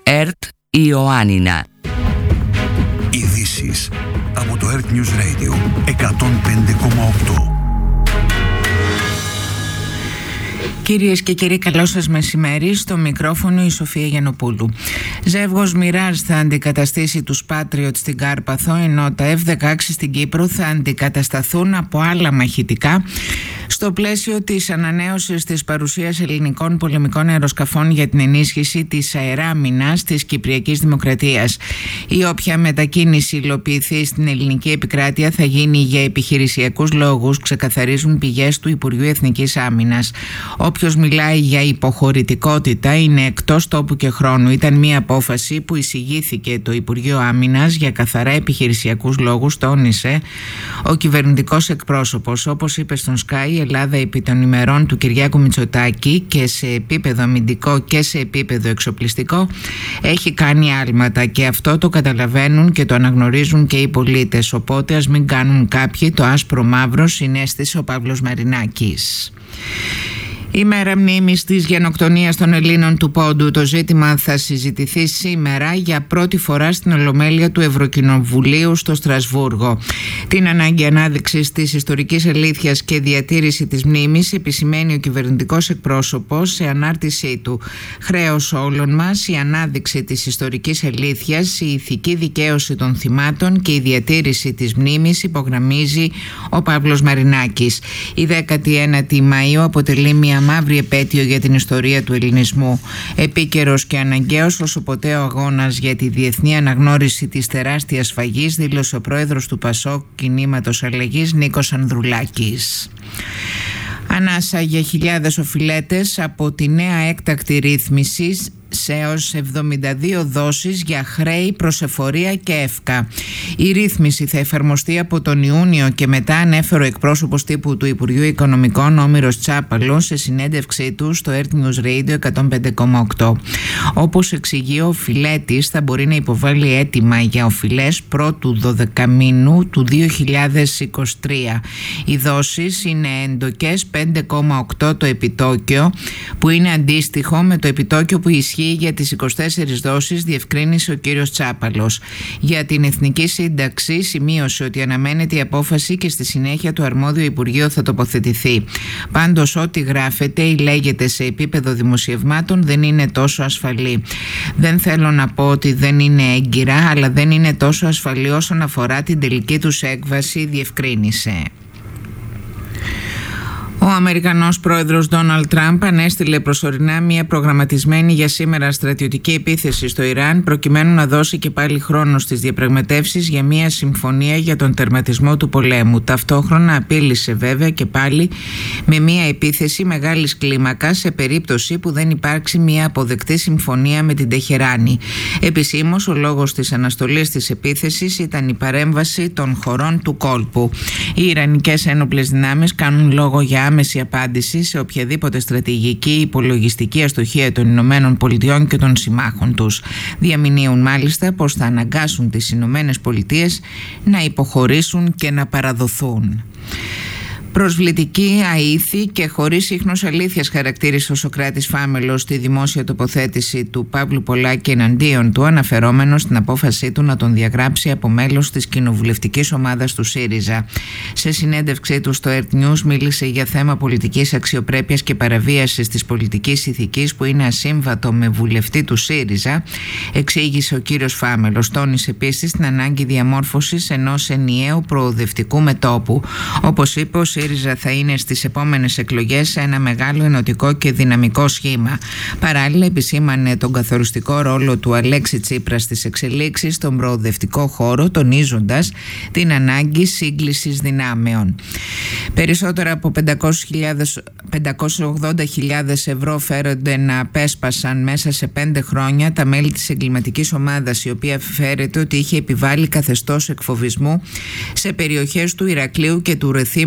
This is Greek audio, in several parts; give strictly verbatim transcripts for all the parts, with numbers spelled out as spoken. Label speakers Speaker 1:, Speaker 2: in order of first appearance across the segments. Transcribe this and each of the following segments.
Speaker 1: ΕΡΤ Ιωάννινα.
Speaker 2: Ειδήσεις από το ΕΡΤ News Radio εκατόν πέντε κόμμα οκτώ.
Speaker 3: Κυρίες και κύριοι, καλό σας μεσημέρι. Στο μικρόφωνο η Σοφία Γιαννοπούλου. Ζεύγος Μιράζ θα αντικαταστήσει τους Patriot στην Κάρπαθο, ενώ τα εφ δεκαέξι στην Κύπρο θα αντικατασταθούν από άλλα μαχητικά στο πλαίσιο της ανανέωσης της παρουσίας ελληνικών πολεμικών αεροσκαφών για την ενίσχυση της αεράμινας της Κυπριακής Δημοκρατίας. Η όποια μετακίνηση υλοποιηθεί στην ελληνική επικράτεια θα γίνει για επιχειρησιακούς λόγους, ξεκαθαρίζουν πηγές του Υπουργείου Εθνικής Άμυνας. Όποιος μιλάει για υποχωρητικότητα είναι εκτός τόπου και χρόνου. Ήταν μια απόφαση που εισηγήθηκε το Υπουργείο Άμυνας για καθαρά επιχειρησιακούς λόγους, τόνισε ο κυβερνητικός εκπρόσωπος. Όπως είπε στον Sky, η Ελλάδα επί των ημερών του Κυριάκου Μητσοτάκη και σε επίπεδο αμυντικό και σε επίπεδο εξοπλιστικό έχει κάνει άλματα, και αυτό το καταλαβαίνουν και το αναγνωρίζουν και οι πολίτες. Οπότε ας μην κάνουν κάποιοι το άσπρο μαύρο, συνέστησε ο Παύλος Μαρινάκης. Η μέρα μνήμης της γενοκτονίας των Ελλήνων του Πόντου. Το ζήτημα θα συζητηθεί σήμερα για πρώτη φορά στην Ολομέλεια του Ευρωκοινοβουλίου στο Στρασβούργο. Την ανάγκη ανάδειξης της ιστορικής αλήθειας και διατήρηση της μνήμης επισημαίνει ο κυβερνητικός εκπρόσωπος σε ανάρτησή του. Χρέος όλων μας η ανάδειξη της ιστορικής αλήθειας, η ηθική δικαίωση των θυμάτων και η διατήρηση της μνήμης, υπογραμμίζει ο Παύλος Μαρινάκης. Η δέκατη ένατη Μαΐου αποτελεί μια μαύρη επέτειο για την ιστορία του ελληνισμού. Επίκαιρος και αναγκαίος όσο ποτέ ο αγώνας για τη διεθνή αναγνώριση της τεράστιας σφαγής, δήλωσε ο πρόεδρος του ΠΑΣΟΚ Κινήματος Αλλαγής Νίκος Ανδρουλάκης. Ανάσα για χιλιάδες οφειλέτες από τη νέα έκτακτη ρύθμιση σε έως εβδομήντα δύο δόσεις για χρέη, προσεφορία και εύκα. Η ρύθμιση θα εφαρμοστεί από τον Ιούνιο και μετά, ανέφερε ο εκπρόσωπος τύπου του Υπουργείου Οικονομικών Όμηρος Τσάπαλος σε συνέντευξή του στο ΕΡΤ News Radio εκατόν πέντε κόμμα οκτώ. Όπως εξηγεί, ο οφειλέτης θα μπορεί να υποβάλει αίτημα για οφειλές πρώτου δωδεκαμήνου του δύο χιλιάδες είκοσι τρία. Οι δόσεις είναι έντοκες, πέντε κόμμα οκτώ το επιτόκιο, που είναι αντίστοιχο με το επιτόκιο που ισχύει για τις είκοσι τέσσερις δόσεις, διευκρίνησε ο κύριος Τσάπαλος. Για την Εθνική Σύνταξη σημείωσε ότι αναμένεται η απόφαση και στη συνέχεια το αρμόδιο Υπουργείο θα τοποθετηθεί. Πάντως, ό,τι γράφεται ή λέγεται σε επίπεδο δημοσιευμάτων δεν είναι τόσο ασφαλή. Δεν θέλω να πω ότι δεν είναι έγκυρα, αλλά δεν είναι τόσο ασφαλή όσον αφορά την τελική τους έκβαση, διευκρίνησε. Ο Αμερικανός πρόεδρος Ντόναλντ Τραμπ ανέστειλε προσωρινά μια προγραμματισμένη για σήμερα στρατιωτική επίθεση στο Ιράν, προκειμένου να δώσει και πάλι χρόνο στις διαπραγματεύσεις για μια συμφωνία για τον τερματισμό του πολέμου. Ταυτόχρονα απείλησε βέβαια και πάλι με μια επίθεση μεγάλης κλίμακας σε περίπτωση που δεν υπάρξει μια αποδεκτή συμφωνία με την Τεχεράνη. Επισήμως, ο λόγος της αναστολής της επίθεσης ήταν η παρέμβαση των χωρών του κόλπου. Οι Ιρανικές ένοπλες δυνάμεις κάνουν λόγο για άμεση απάντηση σε οποιαδήποτε στρατηγική υπολογιστική αστοχία των Ηνωμένων Πολιτειών και των συμμάχων τους. Διαμηνύουν μάλιστα πως θα αναγκάσουν τις Ηνωμένες Πολιτείες να υποχωρήσουν και να παραδοθούν. Προσβλητική, αήθη και χωρίς ίχνος αλήθειας, χαρακτήρισε ο Σωκράτης Φάμελος στη δημόσια τοποθέτηση του Παύλου Πολάκη εναντίον του, αναφερόμενος στην απόφασή του να τον διαγράψει από μέλος της κοινοβουλευτικής ομάδας του ΣΥΡΙΖΑ. Σε συνέντευξή του στο ΕΡΤ News μίλησε για θέμα πολιτικής αξιοπρέπειας και παραβίασης της πολιτικής ηθικής που είναι ασύμβατο με βουλευτή του ΣΥΡΙΖΑ, εξήγησε ο κύριος Φάμελος. Τόνισε επίσης την ανάγκη διαμόρφωσης ενός ενιαίου προοδευτικού μετώπου. Όπως είπε, ο ΣΥΡΙΖΑ θα είναι στις επόμενες εκλογές ένα μεγάλο ενωτικό και δυναμικό σχήμα. Παράλληλα, επισήμανε τον καθοριστικό ρόλο του Αλέξη Τσίπρα στις εξελίξεις στον προοδευτικό χώρο, τονίζοντας την ανάγκη σύγκλησης δυνάμεων. Περισσότερα από πεντακόσιες ογδόντα χιλιάδες ευρώ φέρονται να απέσπασαν μέσα σε πέντε χρόνια τα μέλη της εγκληματικής ομάδας, η οποία φέρεται ότι είχε επιβάλει καθεστώς εκφοβισμού σε περιοχές του Ηρακλείου και του Ρεθύμνου στην Κρήτη.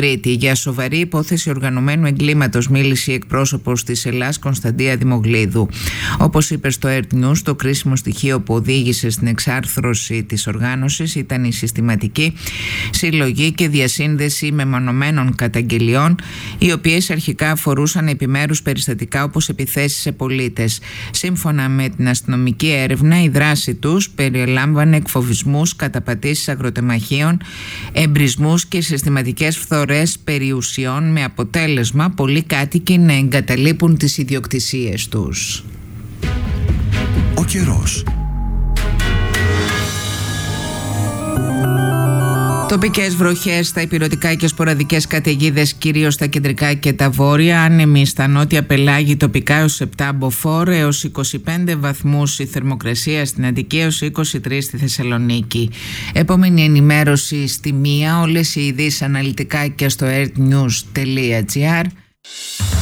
Speaker 3: Κρήτη. Για σοβαρή υπόθεση οργανωμένου εγκλήματος μίλησε η εκπρόσωπος της Ελλάς Κωνσταντία Δημογλίδου. Όπως είπε στο Earth News, το κρίσιμο στοιχείο που οδήγησε στην εξάρθρωση της οργάνωσης ήταν η συστηματική συλλογή και διασύνδεση μεμονωμένων καταγγελιών, οι οποίες αρχικά αφορούσαν επιμέρους περιστατικά όπως επιθέσεις σε πολίτες. Σύμφωνα με την αστυνομική έρευνα, η δράση τους περιελάμβανε εκφοβισμούς, καταπατήσεις αγροτεμαχίων, εμπρισμούς και συστηματικές φθορές περιουσιών, με αποτέλεσμα πολλοί κάτοικοι να εγκαταλείπουν τις ιδιοκτησίες τους.
Speaker 2: Ο καιρός.
Speaker 3: Τοπικές βροχές στα ηπειρωτικά και σποραδικές καταιγίδες κυρίως στα κεντρικά και τα βόρεια, άνεμοι στα νότια πελάγη τοπικά έως επτά μποφόρ, έως είκοσι πέντε βαθμούς η θερμοκρασία στην Αττική, έως είκοσι τρία στη Θεσσαλονίκη. Επόμενη ενημέρωση στη μία, όλες οι ειδήσεις αναλυτικά και στο earthnews τελεία gr.